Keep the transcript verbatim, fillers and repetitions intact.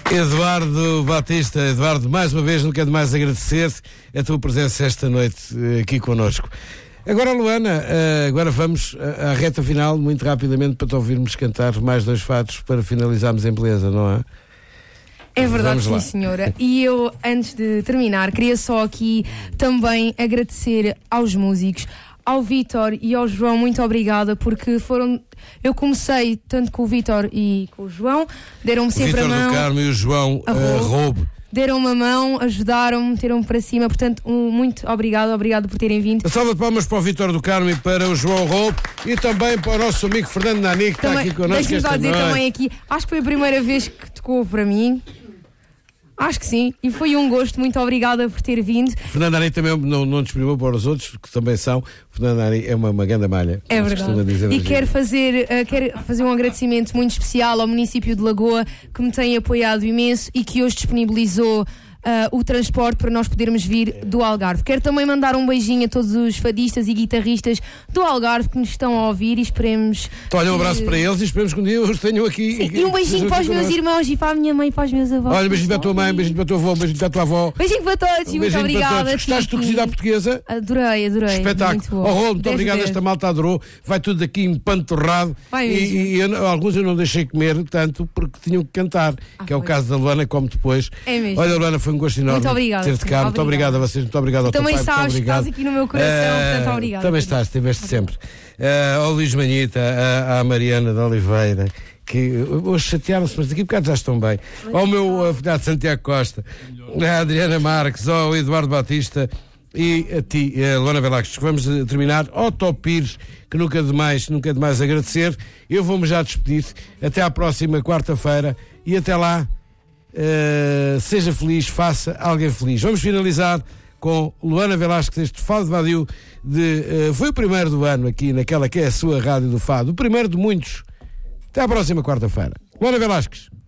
Eduardo Batista, Eduardo, mais uma vez, nunca é demais agradecer a tua presença esta noite aqui connosco. Agora, Luana, agora vamos à reta final, muito rapidamente, para te ouvirmos cantar mais dois fados para finalizarmos em beleza, não é? É verdade, sim, senhora. E eu, antes de terminar, queria só aqui também agradecer aos músicos, ao Vítor e ao João, muito obrigada, porque foram... Eu comecei tanto com o Vítor e com o João, deram-me sempre a mão. O Vítor do Carmo e o João uh, Roube. Deram-me a mão, ajudaram-me, meteram-me para cima, portanto, um, muito obrigado, obrigado por terem vindo. A salva de palmas para o Vítor do Carmo e para o João Roube e também para o nosso amigo Fernando Nani, que também, está aqui connosco. Deixa-me só dizer noite. Também aqui, acho que foi a primeira vez que tocou para mim. Acho que sim, e foi um gosto, muito obrigada por ter vindo. Fernando Ari também não, não desprimou para os outros, que também são. Fernando Ari é uma, uma grande malha. É verdade. E quero fazer, uh, quero fazer um agradecimento muito especial ao município de Lagoa, que me tem apoiado imenso e que hoje disponibilizou Uh, o transporte para nós podermos vir do Algarve. Quero também mandar um beijinho a todos os fadistas e guitarristas do Algarve que nos estão a ouvir e esperemos... Então, olha, um abraço que... para eles e esperemos que um dia os tenham aqui. Sim, e um beijinho para os meus irmãos e para a minha mãe e para os meus avós. Olha, um beijinho para a tua mãe, um beijinho para a tua avó, um beijinho para a tua avó. Beijinho para todos e um muito obrigada. Gostaste do cozido à portuguesa? Adorei, adorei. Espetáculo. Oh, Rolo, muito obrigado, esta malta adorou. Vai tudo aqui empanturrado. Vai mesmo. E, e eu, alguns eu não deixei comer tanto porque tinham que cantar, ah, que é o caso da Luana, como depois. É mesmo. Olha, Luana, foi um gosto enorme. Muito obrigada. Ter-te cá. Muito obrigado a vocês, muito obrigado ao teu pai. Também sabes que estás aqui no meu coração, uh, portanto, obrigado. Também estás, estiveste sempre. Uh, ao Luís Manhita, à Mariana de Oliveira, que hoje chatearam-se, mas daqui a bocado já estão bem. Ao meu afilhado Santiago Costa, à Adriana Marques, ao Eduardo Batista e a ti, a Luana Velasquez, que vamos terminar. Ao Top Pires, que nunca é demais, nunca é demais agradecer. Eu vou-me já despedir. Até à próxima quarta-feira e até lá. Uh, seja feliz, faça alguém feliz. Vamos finalizar com Luana Velasquez, este Fado de Vadiu de, uh, foi o primeiro do ano aqui naquela que é a sua rádio do Fado, o primeiro de muitos. Até à próxima quarta-feira. Luana Velasquez.